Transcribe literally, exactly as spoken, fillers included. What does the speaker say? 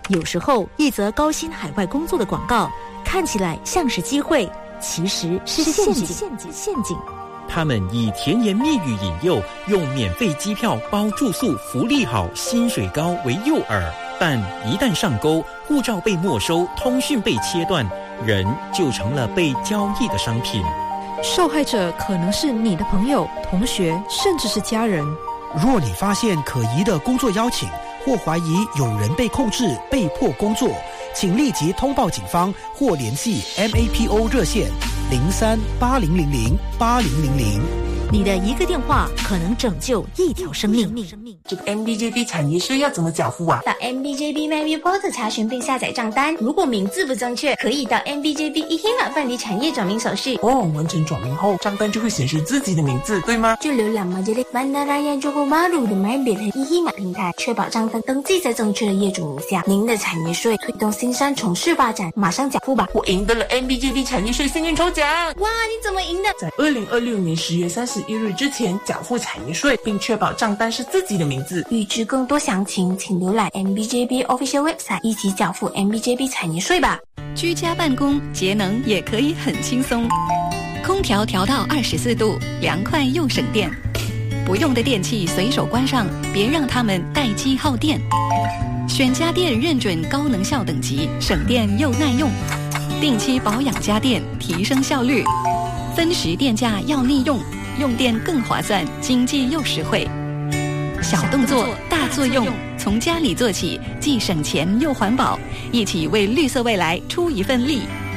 有时候，一则高薪海外工作的广告看起来像是机会，其实是陷阱。陷阱，陷阱。 他们以甜言蜜语引诱，用免费机票、包住宿、福利好、薪水高为诱饵，但一旦上钩，护照被没收，通讯被切断，人就成了被交易的商品。 受害者可能是你的朋友、同学，甚至是家人。 若你发现可疑的工作邀请，或怀疑有人被控制、被迫工作，请立即通报警方或联系 M A P O 热线零三八零零零八零零零。 你的一个电话可能拯救一条生命。 这个 M B J B 产业税要怎么缴付啊？ 到 M B J B MyReport 查询并下载账单，如果名字不正确，可以到 M B J B E H I M A 办理产业转名手续。 哦，完成转名后，账单就会显示自己的名字，对吗？ 就浏览 Majelis Bandaraya Johor Bahru 的 MyBit 和 E H I M A 平台，确保账单登记在正确的业主名下。您的产业税推动新山城市发展，马上缴付吧！ 我赢得了 M B J B 产业税幸运抽奖！ 哇，你怎么赢的？ 在二零二六年十月三十一日之前缴付产业税，并确保账单是自己的名字。 预知更多详情，请浏览 M B J B Official Website， 一起缴付 M B J B 产业税吧。 居家办公节能也可以很轻松，空调调到二十四度，凉快又省电。不用的电器随手关上，别让它们待机耗电。选家电认准高能效等级，省电又耐用。定期保养家电，提升效率。分时电价要利用，用电更划算，经济又实惠。小动作大作用，从家里做起，既省钱又环保，一起为绿色未来出一份力。